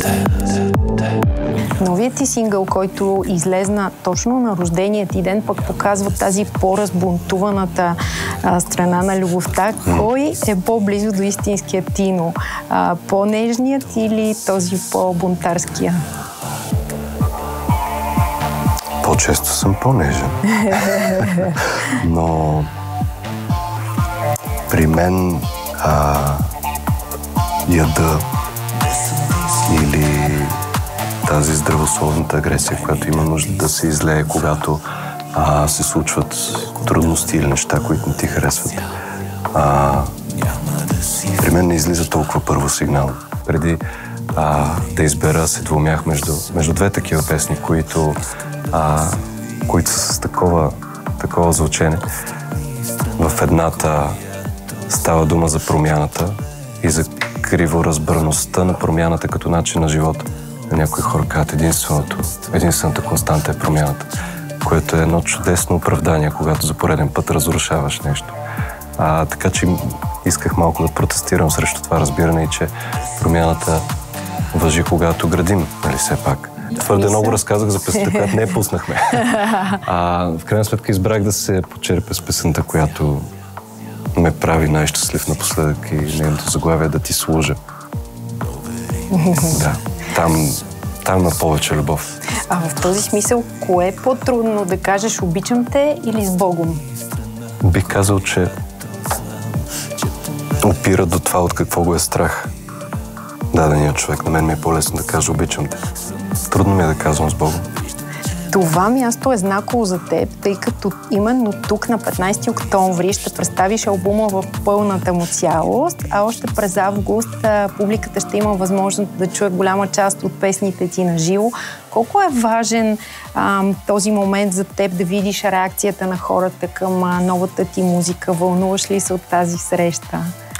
Новият ти сингъл, който излезна точно на рождения ти ден, пък показва тази по-разбунтуваната страна на любовта. Кой е по-близо до истинския Тино? По-нежният или този по-бунтарския? По-често съм по-нежен. Но при мен яда или тази здравословната агресия, която има нужда да се излее, когато се случват трудности или неща, които не ти харесват. При мен не излиза толкова първо сигнал. Преди да избера, се двумях между две такива песни, които са с такова звучене. В едната става дума за промяната и за криворазбърността на промяната като начин на живота. Някои хора казват, единствената константа е промяната, което е едно чудесно оправдание, когато за пореден път разрушаваш нещо. Така че исках малко да протестирам срещу това разбиране и че промяната важи, когато градим, нали все пак. Твърде много разказах за песента, която не пуснахме. В крайна сметка избрах да се почерпя с песента, която ме прави най-щастлив напоследък и нейното заглавие да ти служа. Да, там има повече любов. В този смисъл, кое е по-трудно да кажеш обичам те или с Богом? Бих казал, че опира до това от какво го е страх даденият човек. На мен ми е по-лесно да кажа обичам те. Трудно ми е да казвам с Богом. Това място е знаково за теб, тъй като именно тук на 15 октомври ще представиш албума в пълната му цялост, а още през август публиката ще има възможност да чуе голяма част от песните ти на живо. Колко е важен този момент за теб да видиш реакцията на хората към новата ти музика? Вълнуваш ли се от тази среща?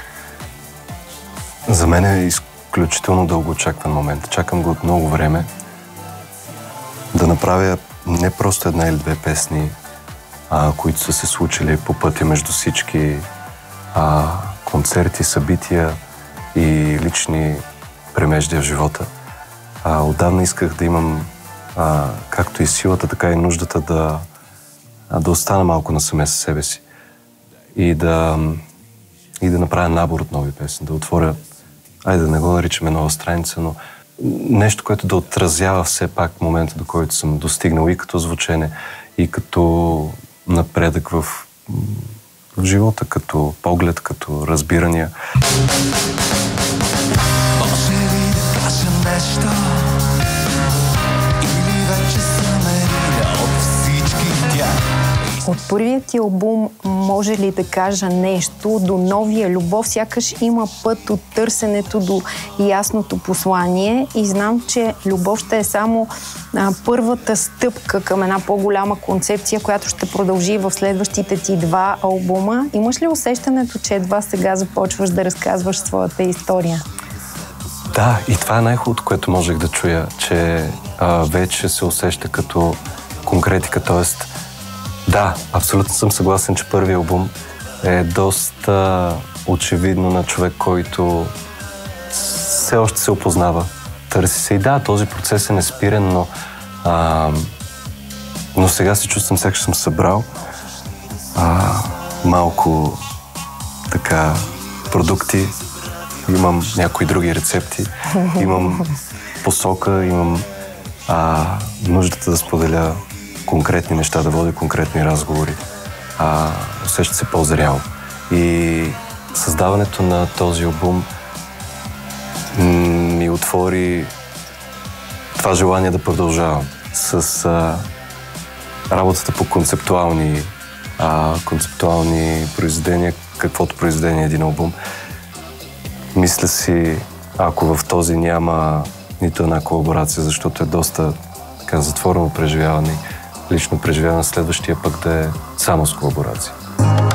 За мен е изключително дълго очакван момент. Чакам го от много време. Да направя не просто една или две песни, които са се случили по пътя между всички концерти, събития и лични премеждия в живота. Отдавна исках да имам както и силата, така и нуждата да остана малко насаме със себе си и да направя набор от нови песни, да отворя, да не го наричаме нова страница, но нещо, което да отразява все пак момента, до който съм достигнал и като звучене, и като напредък в живота, като поглед, като разбирания. Може ли да кажа нещо? Или вече съм един от всички тях? От първият ти албум може ли да кажа нещо до новия любов, сякаш има път от търсенето до ясното послание и знам, че любов ще е само първата стъпка към една по-голяма концепция, която ще продължи в следващите ти два албума. Имаш ли усещането, че едва сега започваш да разказваш своята история? Да, и това е най-хубавото, което можех да чуя, че вече се усеща като конкретика, т.е. Да, абсолютно съм съгласен, че първият албум е доста очевидно на човек, който все още се опознава. Търси се и да, този процес е неспирен, но сега се чувствам, сякаш съм събрал малко така продукти, имам някои други рецепти, имам посока, имам нуждата да споделя конкретни неща, да водя конкретни разговори. Усеща се по-зряло. И създаването на този албум ми отвори това желание да продължавам с работата по концептуални произведения, каквото произведение е един албум. Мисля си, ако в този няма нито една колаборация, защото е доста така затворено преживяване, лично преживяване, следващия пък да е само с колаборация.